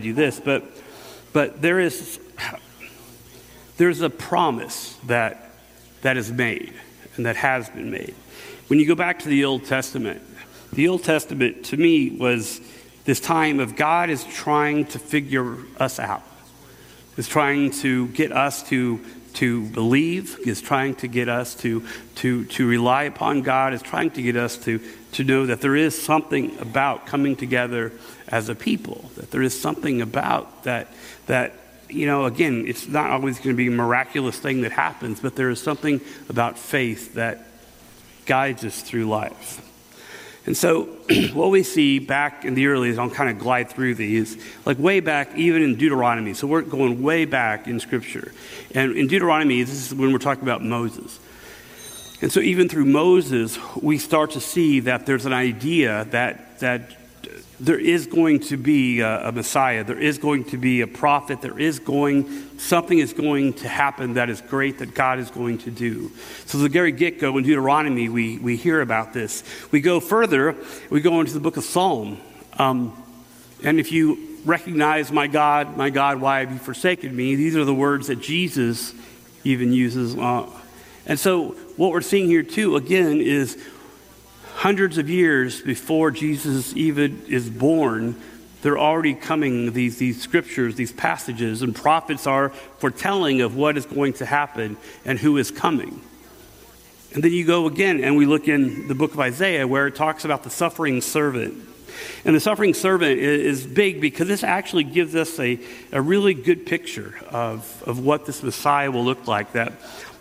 do this, but there's a promise that is made and that has been made. When you go back to the Old Testament to me was this time of God is trying to figure us out, is trying to get us to believe, is trying to get us to rely upon God, is trying to get us to know that there is something about coming together as a people, that there is something about that again, it's not always going to be a miraculous thing that happens, but there is something about faith that guides us through life. And so what we see back in the earliest, I'll kind of glide through these, like way back, even in Deuteronomy. So we're going way back in Scripture. And in Deuteronomy, this is when we're talking about Moses. And so even through Moses, we start to see that there's an idea that there is going to be a Messiah. There is going to be a prophet. Something is going to happen that is great that God is going to do. So the very get-go in Deuteronomy, we hear about this. We go further, we go into the book of Psalm. And if you recognize, my God, why have you forsaken me? These are the words that Jesus even uses. And so what we're seeing here too, again, is hundreds of years before Jesus even is born, they're already coming, these scriptures, these passages, and prophets are foretelling of what is going to happen and who is coming. And then you go again, and we look in the book of Isaiah where it talks about the suffering servant. And the suffering servant is big because this actually gives us a really good picture of what this Messiah will look like, that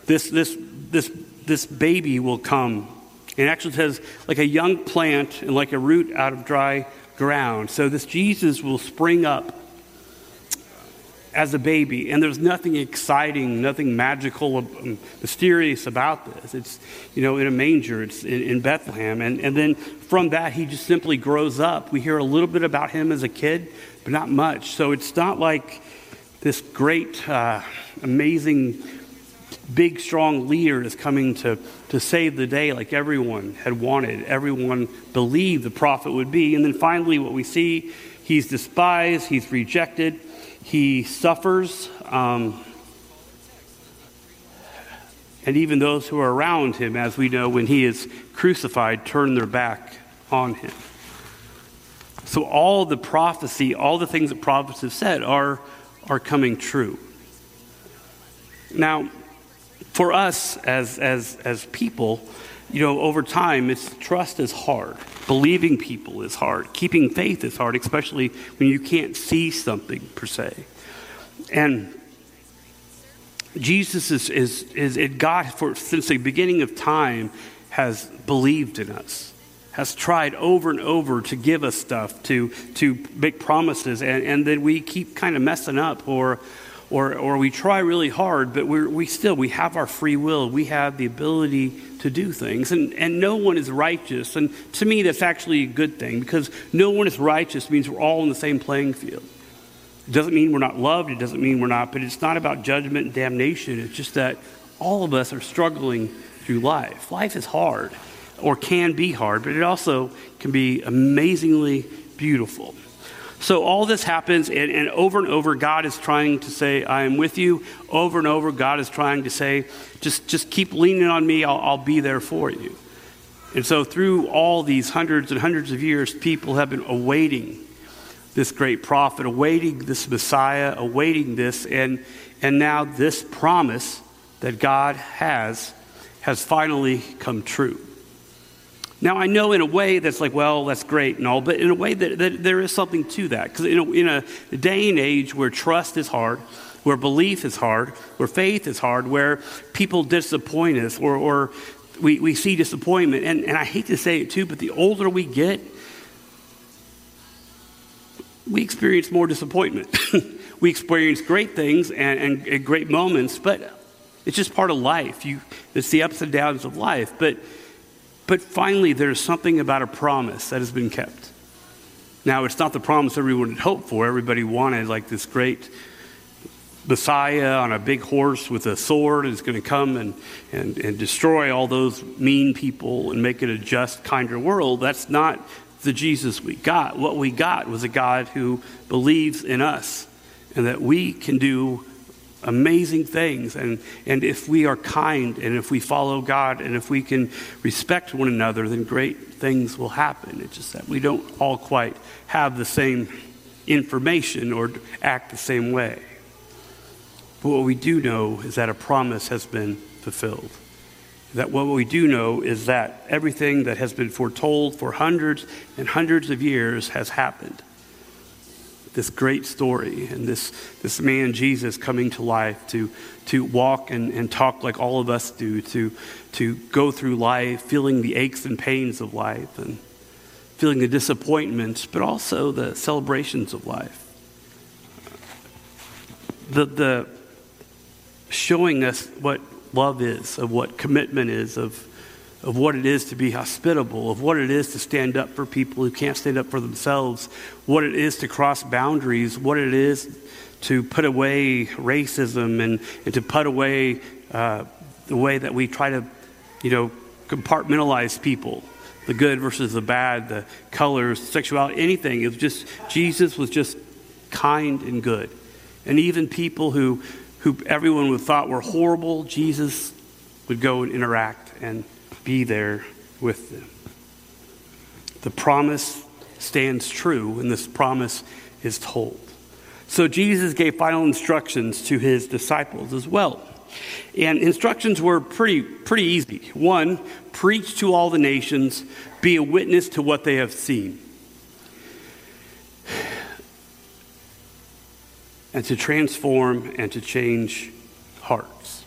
this baby will come. It actually says like a young plant and like a root out of dry ground. So this Jesus will spring up as a baby. And there's nothing exciting, nothing magical, mysterious about this. It's, in a manger. It's in Bethlehem. And then from that, he just simply grows up. We hear a little bit about him as a kid, but not much. So it's not like this great, amazing, big, strong leader is coming to save the day like everyone had wanted. Everyone believed the prophet would be. And then finally what we see, he's despised, he's rejected, he suffers, and even those who are around him, as we know, when he is crucified, turn their back on him. So all the prophecy, all the things that prophets have said are coming true. Now, for us as people, over time, trust is hard. Believing people is hard. Keeping faith is hard, especially when you can't see something per se. And Jesus is God since the beginning of time has believed in us, has tried over and over to give us stuff, to make promises, and then we keep kind of messing up or we try really hard, but we have our free will. We have the ability to do things. And no one is righteous. And to me, that's actually a good thing, because no one is righteous means we're all in the same playing field. It doesn't mean we're not loved. It doesn't mean we're not. But it's not about judgment and damnation. It's just that all of us are struggling through life. Life is hard, or can be hard, but it also can be amazingly beautiful. So all this happens, and over, God is trying to say, I am with you. Over and over, God is trying to say, just keep leaning on me. I'll be there for you. And so through all these hundreds and hundreds of years, people have been awaiting this great prophet, awaiting this Messiah, awaiting this, and now this promise that God has finally come true. Now, I know in a way that's like, well, that's great and all, but in a way that there is something to that. Because in a day and age where trust is hard, where belief is hard, where faith is hard, where people disappoint us or we see disappointment. And I hate to say it too, but the older we get, we experience more disappointment. We experience great things and great moments, but it's just part of life. It's the ups and downs of life. But finally, there's something about a promise that has been kept. Now, it's not the promise everyone had hoped for. Everybody wanted like this great Messiah on a big horse with a sword is going to come and destroy all those mean people and make it a just, kinder world. That's not the Jesus we got. What we got was a God who believes in us and that we can do amazing things. And if we are kind and if we follow God and if we can respect one another, then great things will happen. It's just that we don't all quite have the same information or act the same way. But what we do know is that a promise has been fulfilled. That what we do know is that everything that has been foretold for hundreds and hundreds of years has happened. This great story and this man Jesus coming to life to walk and talk like all of us do, to go through life feeling the aches and pains of life and feeling the disappointments, but also the celebrations of life. The showing us what love is, of what commitment is, of what it is to be hospitable, of what it is to stand up for people who can't stand up for themselves, what it is to cross boundaries, what it is to put away racism and to put away the way that we try to, compartmentalize people, the good versus the bad, the colors, sexuality, anything. It was just, Jesus was just kind and good. And even people who everyone would thought were horrible, Jesus would go and interact and be there with them. The promise stands true, and this promise is told. So Jesus gave final instructions to his disciples as well. And instructions were pretty easy. One, preach to all the nations, be a witness to what they have seen. And to transform and to change hearts.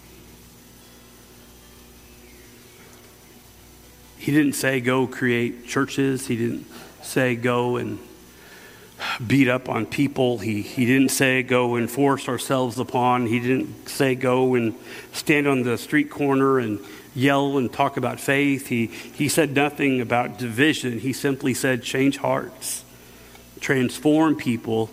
He didn't say go create churches. He didn't say go and beat up on people. He didn't say go and force ourselves upon. He didn't say go and stand on the street corner and yell and talk about faith. He said nothing about division. He simply said change hearts, transform people,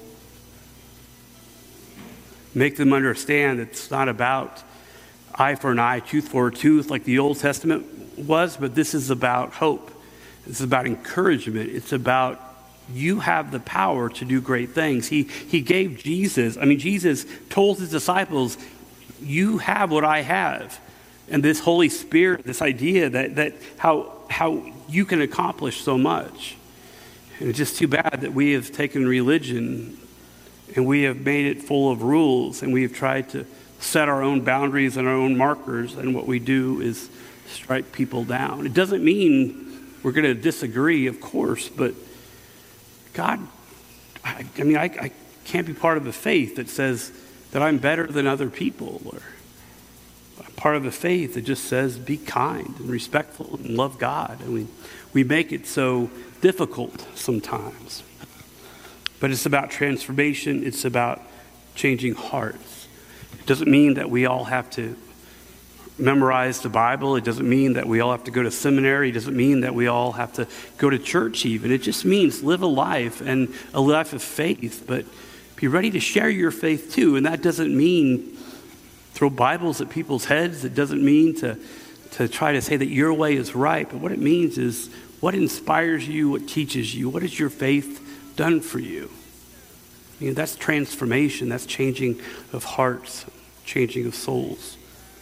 make them understand that it's not about eye for an eye, tooth for a tooth like the Old Testament was, but this is about hope. It's about encouragement. It's about you have the power to do great things. He gave Jesus told his disciples, you have what I have. And this Holy Spirit, this idea that how you can accomplish so much. And it's just too bad that we have taken religion and we have made it full of rules, and we have tried to set our own boundaries and our own markers, and what we do is strike people down. It doesn't mean we're going to disagree, of course, but God, I can't be part of a faith that says that I'm better than other people, or I'm part of a faith that just says be kind and respectful and love God. And we make it so difficult sometimes. But it's about transformation. It's about changing hearts. It doesn't mean that we all have to memorize the Bible. It doesn't mean that we all have to go to seminary. It doesn't mean that we all have to go to church even. It just means live a life, and a life of faith, but be ready to share your faith too. And that doesn't mean throw Bibles at people's heads. It doesn't mean to try to say that your way is right. But what it means is what inspires you, what teaches you, what has your faith done for you? That's transformation. That's changing of hearts, changing of souls.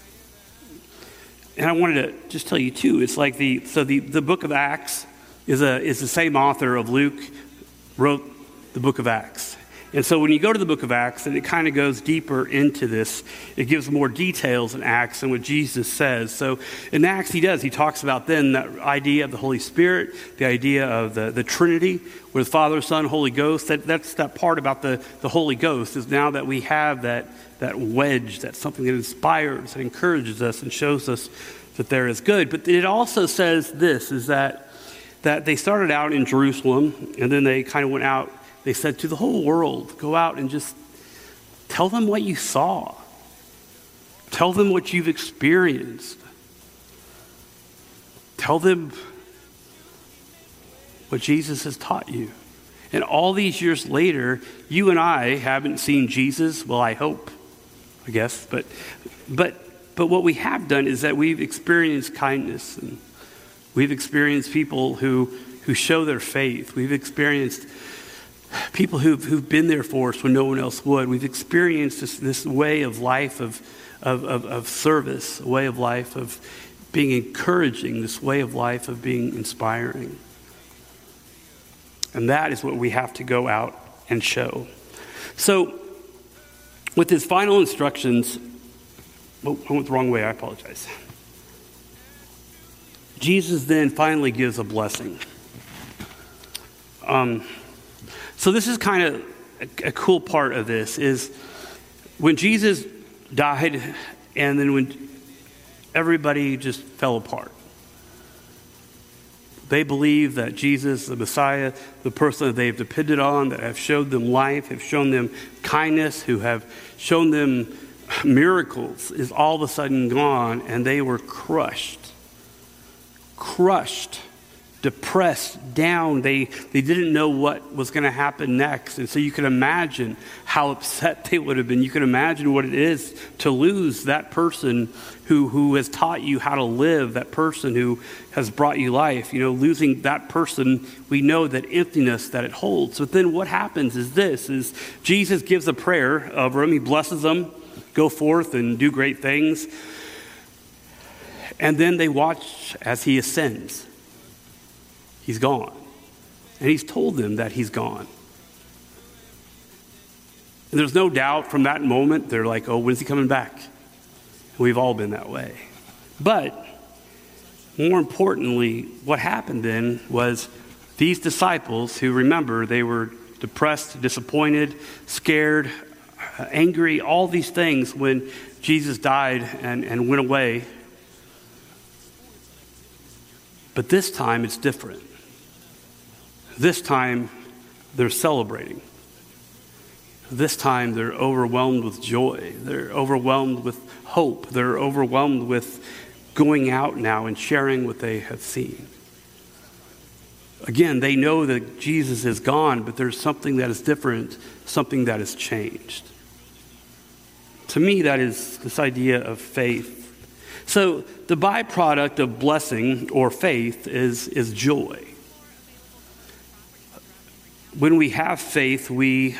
And I wanted to just tell you too, it's like the book of Acts is the same author of Luke wrote the book of Acts. And so when you go to the book of Acts, and it kind of goes deeper into this, it gives more details in Acts than what Jesus says. So in Acts he talks about then that idea of the Holy Spirit, the idea of the Trinity, with Father, Son, Holy Ghost. That's that part about the Holy Ghost, is now that we have that wedge, that's something that inspires and encourages us and shows us that there is good. But it also says this, is that they started out in Jerusalem, and then they kind of went out. They said to the whole world, go out and just tell them what you saw. Tell them what you've experienced. Tell them what Jesus has taught you. And all these years later, you and I haven't seen Jesus. Well, I hope, I guess. But what we have done is that we've experienced kindness, and we've experienced people who who show their faith. We've experienced people who've been there for us when no one else would. We've experienced this way of life of service, a way of life of being encouraging, this way of life of being inspiring. And that is what we have to go out and show. So, with his final instructions, I went the wrong way, I apologize. Jesus then finally gives a blessing. So this is kind of a cool part of this, is when Jesus died and then when everybody just fell apart. They believe that Jesus, the Messiah, the person that they've depended on, that have showed them life, have shown them kindness, who have shown them miracles, is all of a sudden gone, and they were crushed, depressed, down. They didn't know what was going to happen next. And so you can imagine how upset they would have been. You can imagine what it is to lose that person who has taught you how to live, that person who has brought you life. You know, losing that person, we know that emptiness that it holds. But then what happens is Jesus gives a prayer over them. He blesses them, go forth and do great things. And then they watch as he ascends. He's gone. And he's told them that he's gone. And there's no doubt from that moment, they're like, oh, when's he coming back? We've all been that way. But more importantly, what happened then was these disciples who, remember, they were depressed, disappointed, scared, angry, all these things when Jesus died and went away. But this time it's different. This time they're celebrating. This time they're overwhelmed with joy. They're overwhelmed with hope. They're overwhelmed with going out now and sharing what they have seen. Again, they know that Jesus is gone, but there's something that is different, something that has changed. To me, that is this idea of faith. So the byproduct of blessing or faith is joy. When we have faith,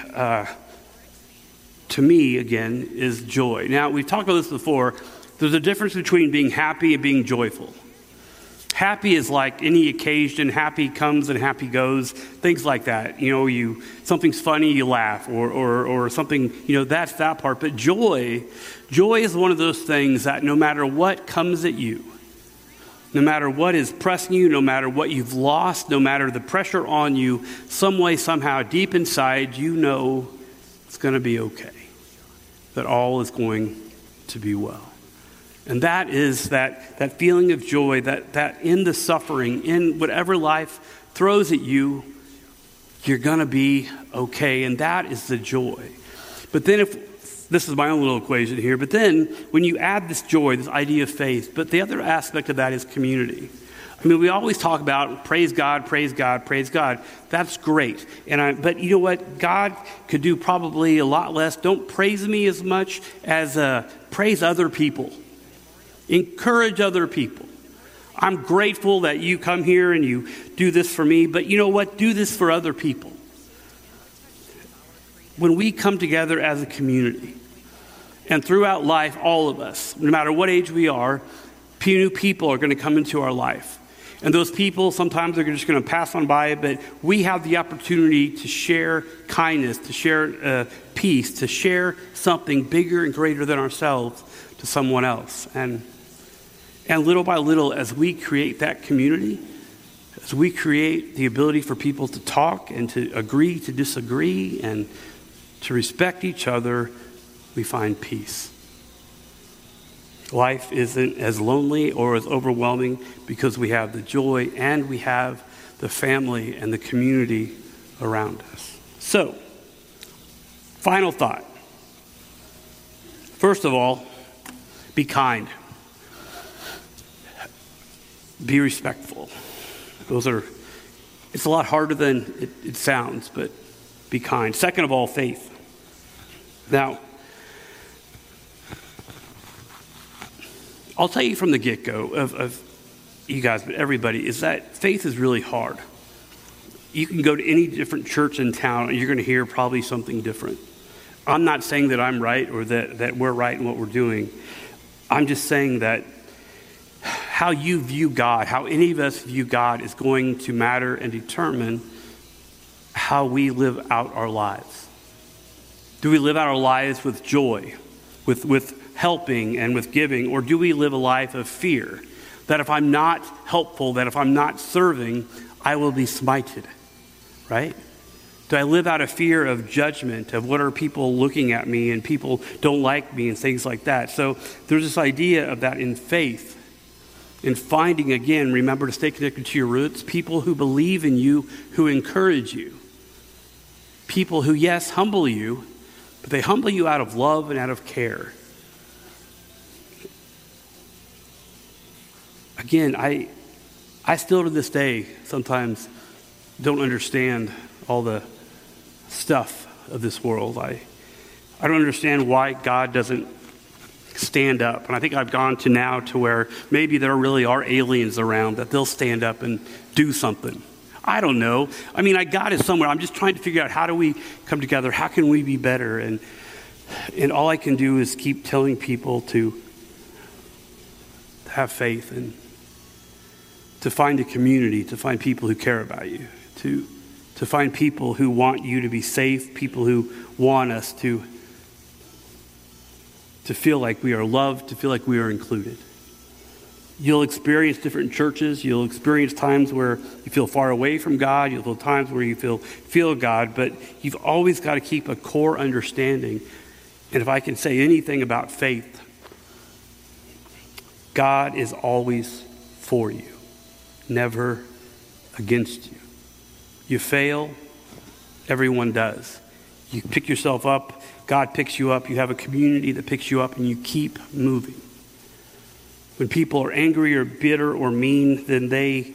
to me, again, is joy. Now, we've talked about this before. There's a difference between being happy and being joyful. Happy is like any occasion. Happy comes and happy goes. Things like that. You know, something's funny, you laugh, or something. You know, that's that part. But joy is one of those things that no matter what comes at you, no matter what is pressing you, no matter what you've lost, no matter the pressure on you, some way, somehow, deep inside, you know it's going to be okay. That all is going to be well. And that is that feeling of joy, that in the suffering, in whatever life throws at you, you're going to be okay. And that is the joy. But then this is my own little equation here, but then when you add this joy, this idea of faith, but the other aspect of that is community. I mean, we always talk about praise God, praise God, praise God. That's great. But you know what? God could do probably a lot less. Don't praise me as much as praise other people. Encourage other people. I'm grateful that you come here and you do this for me, but you know what? Do this for other people. When we come together as a community, and throughout life, all of us, no matter what age we are, new people are going to come into our life. And those people, sometimes they're just going to pass on by, but we have the opportunity to share kindness, to share peace, to share something bigger and greater than ourselves to someone else. And little by little, as we create that community, as we create the ability for people to talk and to agree to disagree and to respect each other, we find peace. Life isn't as lonely or as overwhelming because we have the joy and we have the family and the community around us. So, final thought. First of all, be kind. Be respectful. It's a lot harder than it sounds, but be kind. Second of all, faith. Now, I'll tell you from the get-go of you guys, but everybody, is that faith is really hard. you can go to any different church in town and you're going to hear probably something different. I'm not saying that I'm right or that we're right in what we're doing. I'm just saying that how you view God, how any of us view God, is going to matter and determine how we live out our lives. Do we live out our lives with joy, with helping and with giving, or do we live a life of fear? That if I'm not helpful, that if I'm not serving, I will be smited, right? Do I live out of fear of judgment, of what are people looking at me and people don't like me and things like that? So there's this idea of that in faith, in finding, again, remember to stay connected to your roots, people who believe in you, who encourage you. People who, yes, humble you, but they humble you out of love and out of care. Again, I still to this day sometimes don't understand all the stuff of this world. I don't understand why God doesn't stand up. And I think I've gone to now to where maybe there really are aliens around that they'll stand up and do something. I don't know. I mean, God is somewhere. I'm just trying to figure out, how do we come together? How can we be better? And all I can do is keep telling people to have faith and to find a community, to find people who care about you, to find people who want you to be safe, people who want us to feel like we are loved, to feel like we are included. You'll experience different churches. You'll experience times where you feel far away from God. You'll feel times where you feel God, but you've always got to keep a core understanding. And if I can say anything about faith, God is always for you, never against you. You fail, everyone does. You pick yourself up, God picks you up, you have a community that picks you up, and you keep moving. When people are angry or bitter or mean, then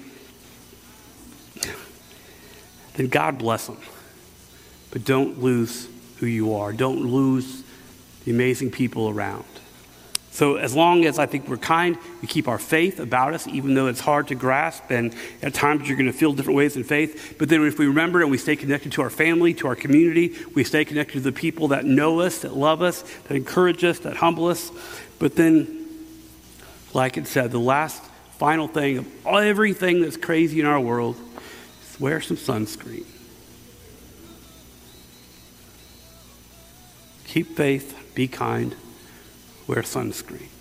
God bless them. But don't lose who you are. Don't lose the amazing people around. So as long as I think we're kind, we keep our faith about us, even though it's hard to grasp, and at times you're going to feel different ways in faith. But then if we remember and we stay connected to our family, to our community, we stay connected to the people that know us, that love us, that encourage us, that humble us. But then, like it said, the last final thing of everything that's crazy in our world is wear some sunscreen. Keep faith, be kind, wear sunscreen.